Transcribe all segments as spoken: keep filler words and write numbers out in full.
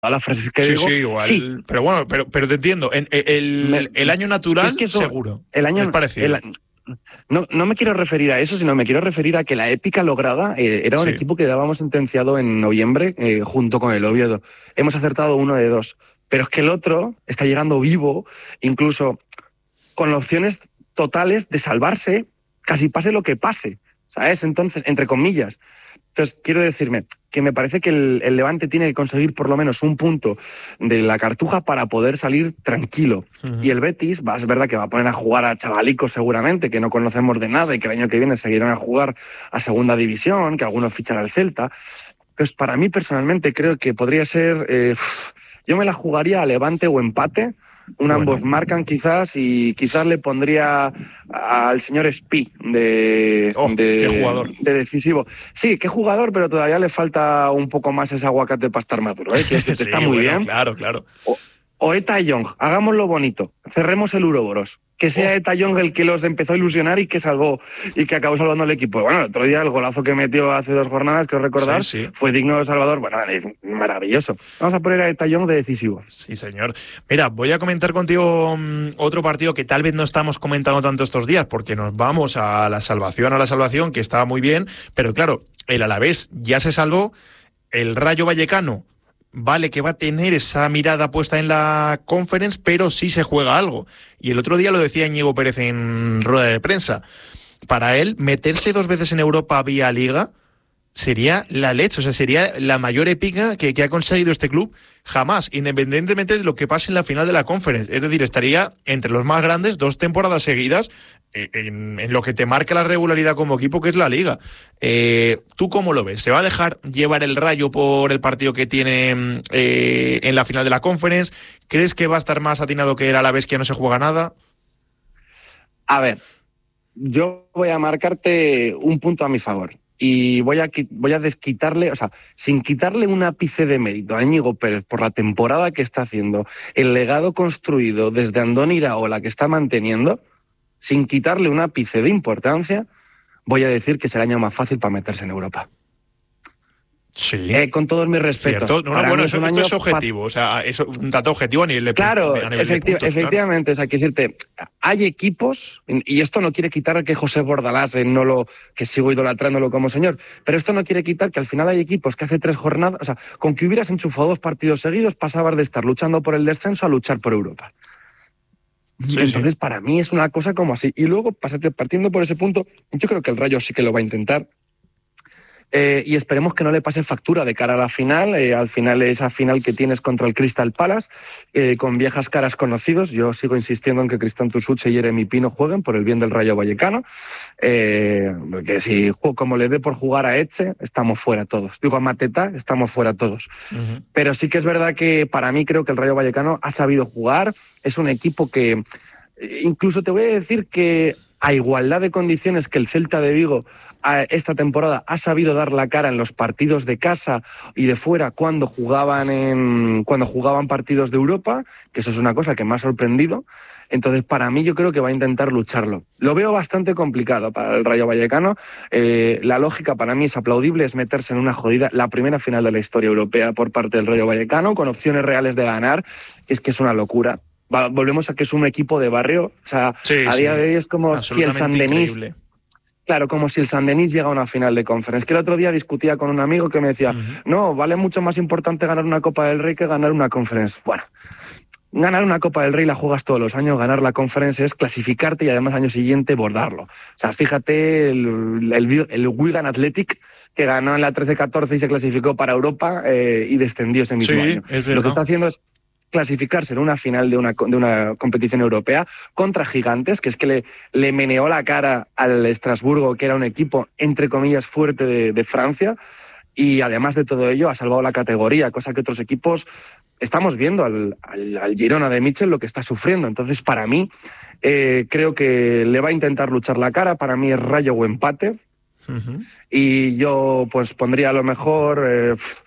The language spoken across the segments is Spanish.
las frases que sí, digo. Sí, igual. Sí, pero bueno, pero, pero te entiendo. En, el, me, el año natural, es que eso, seguro. el año, Es parecido. el, no, no me quiero referir a eso, sino me quiero referir a que la épica lograda eh, era un Sí. equipo que dábamos sentenciado en noviembre eh, junto con el Oviedo. Hemos acertado uno de dos, pero es que el otro está llegando vivo, incluso con opciones totales de salvarse, casi pase lo que pase, ¿sabes? Entonces, entre comillas. Entonces, quiero decirme que me parece que el, el Levante tiene que conseguir por lo menos un punto de la Cartuja para poder salir tranquilo. Uh-huh. Y el Betis, va, es verdad que va a poner a jugar a chavalicos seguramente, que no conocemos de nada y que el año que viene seguirán a jugar a segunda división, que algunos fichan al Celta. Entonces, para mí personalmente creo que podría ser... Eh, yo me la jugaría a Levante o empate. Un bueno. Ambos marcan quizás y quizás le pondría al señor Espí de, oh, de, qué jugador. de decisivo. Sí, qué jugador, pero todavía le falta un poco más ese aguacate para estar maduro, ¿eh? Que sí, está muy bueno, bien. Claro, claro. O, o Eta Young, hagámoslo bonito, cerremos el Uroboros. Que sea oh. Eta Young el que los empezó a ilusionar y que salvó y que acabó salvando al equipo. Bueno, el otro día el golazo que metió hace dos jornadas, creo recordar, sí, sí. fue digno de Salvador. Bueno, es maravilloso. Vamos a poner a Eta Young de decisivo. Sí, señor. Mira, voy a comentar contigo um, otro partido que tal vez no estamos comentando tanto estos días, porque nos vamos a la salvación, a la salvación, que estaba muy bien, pero claro, el Alavés ya se salvó, el Rayo Vallecano vale que va a tener esa mirada puesta en la Conference, pero sí se juega algo. Y el otro día lo decía Íñigo Pérez en rueda de prensa. Para él, meterse dos veces en Europa vía Liga sería la leche, o sea, sería la mayor épica que, que ha conseguido este club jamás, independientemente de lo que pase en la final de la Conference. Es decir, estaría entre los más grandes dos temporadas seguidas en, en lo que te marca la regularidad como equipo, que es la Liga. Eh, ¿Tú cómo lo ves? ¿Se va a dejar llevar el Rayo por el partido que tiene eh, en la final de la Conference? ¿Crees que va a estar más atinado que el Alavés, que no se juega nada? A ver, yo voy a marcarte un punto a mi favor. Y voy a, voy a desquitarle, o sea, sin quitarle un ápice de mérito a Íñigo Pérez por la temporada que está haciendo, el legado construido desde Andón Iraola que está manteniendo, sin quitarle un ápice de importancia, voy a decir que es el año más fácil para meterse en Europa. Sí. Eh, con todos mis respetos. No, no, bueno, es eso, esto es objetivo, o sea, es un dato objetivo a nivel de Claro, a nivel efecti- de puntos, efectivamente, claro. O sea, quiero decirte, hay equipos, y esto no quiere quitar que José Bordalás eh, no lo, que sigo idolatrándolo como señor, pero esto no quiere quitar que al final hay equipos que hace tres jornadas, o sea, con que hubieras enchufado dos partidos seguidos, pasabas de estar luchando por el descenso a luchar por Europa. Sí, Entonces, sí. para mí es una cosa como así. Y luego, partiendo por ese punto, yo creo que el Rayo sí que lo va a intentar. Eh, y esperemos que no le pase factura de cara a la final, eh, al final esa final que tienes contra el Crystal Palace, eh, con viejas caras conocidos. Yo sigo insistiendo en que Cristian Tusuche y Jeremy Pino jueguen por el bien del Rayo Vallecano, eh, porque si como le dé por jugar a Eche, estamos fuera todos. Digo, a Mateta, estamos fuera todos. Uh-huh. Pero sí que es verdad que para mí creo que el Rayo Vallecano ha sabido jugar, es un equipo que, incluso te voy a decir que a igualdad de condiciones que el Celta de Vigo esta temporada ha sabido dar la cara en los partidos de casa y de fuera cuando jugaban en cuando jugaban partidos de Europa, que eso es una cosa que me ha sorprendido. Entonces, para mí, yo creo que va a intentar lucharlo. Lo veo bastante complicado para el Rayo Vallecano. Eh, la lógica para mí es aplaudible, es meterse en una jodida, la primera final de la historia europea por parte del Rayo Vallecano, con opciones reales de ganar. Es que es una locura. Va, volvemos a que es un equipo de barrio. O sea, sí, a sí, día de hoy es como si el San Denis... Claro, como si el San Denis llega a una final de Conference. Que el otro día discutía con un amigo que me decía, uh-huh. no, vale mucho más importante ganar una Copa del Rey que ganar una Conference. Bueno, ganar una Copa del Rey la juegas todos los años, ganar la Conference es clasificarte y además año siguiente bordarlo. O sea, fíjate el, el, el Wigan Athletic que ganó en la trece catorce y se clasificó para Europa eh, y descendió ese mismo sí, año. Es Lo que está haciendo es clasificarse en una final de una, de una competición europea contra gigantes, que es que le, le meneó la cara al Estrasburgo, que era un equipo, entre comillas, fuerte de, de Francia, y además de todo ello ha salvado la categoría, cosa que otros equipos estamos viendo al, al, al Girona de Mitchell lo que está sufriendo. Entonces, para mí, eh, creo que le va a intentar luchar la cara. Para mí es Rayo o empate. Uh-huh. Y yo pues pondría a lo mejor... Eh,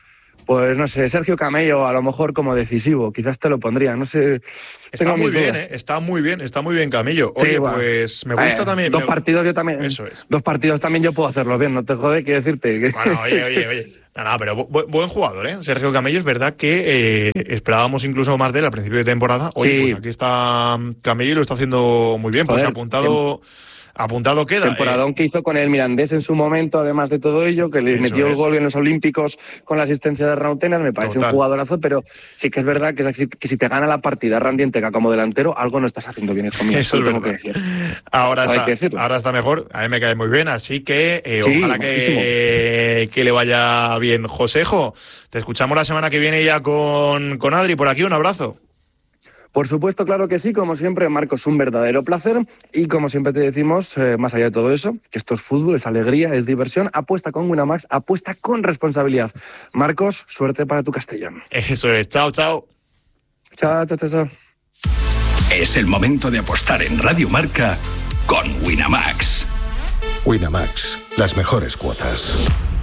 Pues no sé, Sergio Camello a lo mejor como decisivo, quizás te lo pondría, no sé. Está muy bien, ¿eh? Está muy bien, está muy bien Camello. Oye, sí, bueno, pues me gusta eh, también. Dos me... partidos yo también. Eso es. Dos partidos también yo puedo hacerlo bien, no te jode, quiero decirte. Que... Bueno, oye, oye, oye. No, no, pero bu buen jugador, ¿eh? Sergio Camello, es verdad que eh, esperábamos incluso más de él al principio de temporada. Oye, sí. Pues aquí está Camello y lo está haciendo muy bien, pues Joder, apuntado... Tem... Apuntado queda. Temporadón eh. que hizo con el Mirandés en su momento, además de todo ello, que le Eso metió es. el gol en los Olímpicos con la asistencia de Rautenas, me parece Total. un jugadorazo, pero sí que es verdad que, es decir, que si te gana la partida Randy Enteca como delantero, algo no estás haciendo bien, hijo mío. Eso es tengo verdad. que decir. Ahora, está, ahora está mejor, a mí me cae muy bien, así que eh, sí, ojalá que, que le vaya bien. Josejo, te escuchamos la semana que viene ya con, con Adri por aquí, un abrazo. Por supuesto, claro que sí, como siempre, Marcos, un verdadero placer y como siempre te decimos, eh, más allá de todo eso, que esto es fútbol, es alegría, es diversión, apuesta con Winamax, apuesta con responsabilidad. Marcos, suerte para tu Castellón. Eso es, chao, chao. Chao, chao, chao, chao. Es el momento de apostar en Radio Marca con Winamax. Winamax, las mejores cuotas.